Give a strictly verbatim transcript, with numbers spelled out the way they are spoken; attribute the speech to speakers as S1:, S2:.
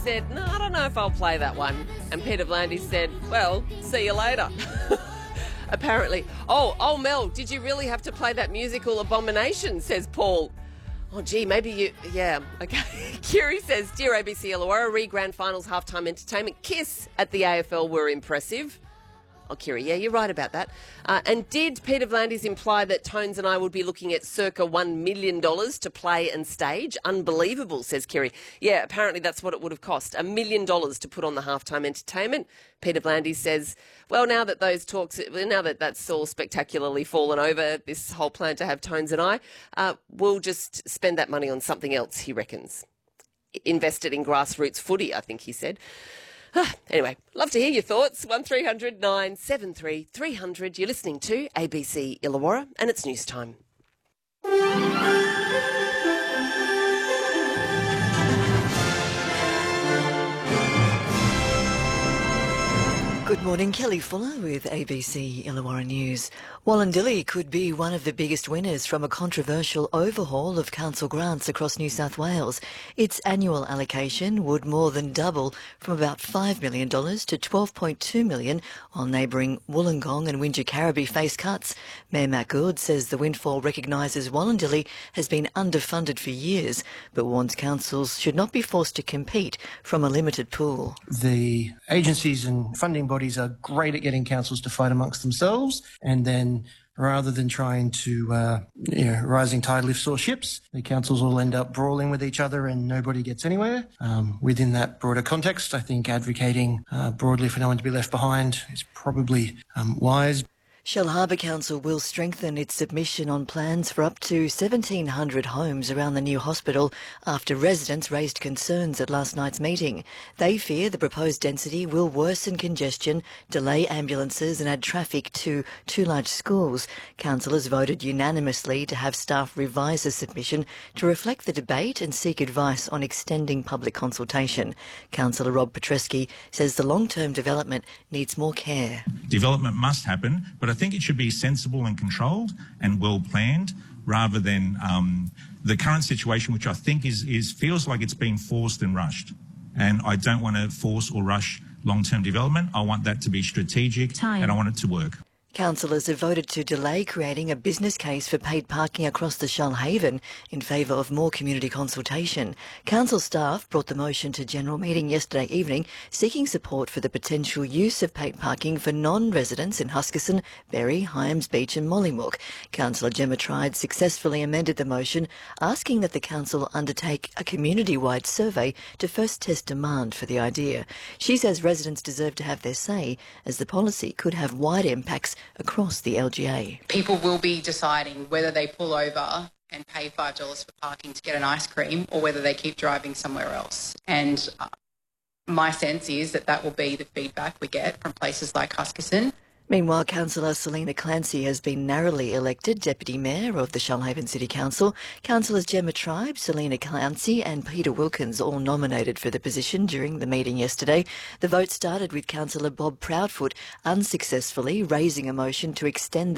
S1: said, no, I don't know if I'll play that one. And Peter Vlandis said, well, see you later. Apparently. Oh, oh, Mel, did you really have to play that musical Abomination, says Paul. Oh, gee, maybe you... Yeah, okay. Kiri says, dear A B C Illawarra, re-grand finals halftime entertainment Kiss at the A F L were impressive. Oh, Kiri, yeah, you're right about that. Uh, and did Peter Vlandis imply that Tones and I would be looking at circa one million dollars to play and stage? Unbelievable, says Kiri. Yeah, apparently that's what it would have cost, a million dollars to put on the halftime entertainment. Peter Vlandis says, well, now that those talks, now that that's all spectacularly fallen over, this whole plan to have Tones and I, uh, we'll just spend that money on something else, he reckons. Invested in grassroots footy, I think he said. Anyway, love to hear your thoughts. one three hundred nine seven three three hundred. You're listening to A B C Illawarra and it's news time.
S2: Good morning, Kelly Fuller with A B C Illawarra News. Wallandilly could be one of the biggest winners from a controversial overhaul of council grants across New South Wales. Its annual allocation would more than double from about five million dollars to twelve point two million dollars, while neighbouring Wollongong and Wingecarribee face cuts. Mayor Matt Gould says the windfall recognises Wallandilly has been underfunded for years, but warns councils should not be forced to compete from a limited pool.
S3: The agencies and funding bodies are great at getting councils to fight amongst themselves, and then rather than trying to, uh, you know, rising tide lifts all ships, the councils will end up brawling with each other and nobody gets anywhere. Um, within that broader context, I think advocating uh, broadly for no one to be left behind is probably um, wise.
S2: Shellharbour Council will strengthen its submission on plans for up to seventeen hundred homes around the new hospital after residents raised concerns at last night's meeting. They fear the proposed density will worsen congestion, delay ambulances and add traffic to two large schools. Councillors voted unanimously to have staff revise the submission to reflect the debate and seek advice on extending public consultation. Councillor Rob Petresky says the long-term development needs more care.
S4: Development must happen, but I think it should be sensible and controlled and well planned, rather than um, the current situation, which I think is, is feels like it's being forced and rushed. And I don't want to force or rush long-term development. I want that to be strategic Time. and I want it to work.
S2: Councillors have voted to delay creating a business case for paid parking across the Shoalhaven in favour of more community consultation. Council staff brought the motion to general meeting yesterday evening, seeking support for the potential use of paid parking for non-residents in Huskisson, Berry, Hyams Beach and Mollymook. Councillor Gemma Tribe successfully amended the motion, asking that the council undertake a community-wide survey to first test demand for the idea. She says residents deserve to have their say, as the policy could have wide impacts across the L G A.
S5: People will be deciding whether they pull over and pay five dollars for parking to get an ice cream or whether they keep driving somewhere else. And uh, my sense is that that will be the feedback we get from places like Huskisson.
S2: Meanwhile, Councillor Selina Clancy has been narrowly elected Deputy Mayor of the Shoalhaven City Council. Councillors Gemma Tribe, Selina Clancy and Peter Wilkins all nominated for the position during the meeting yesterday. The vote started with Councillor Bob Proudfoot unsuccessfully raising a motion to extend the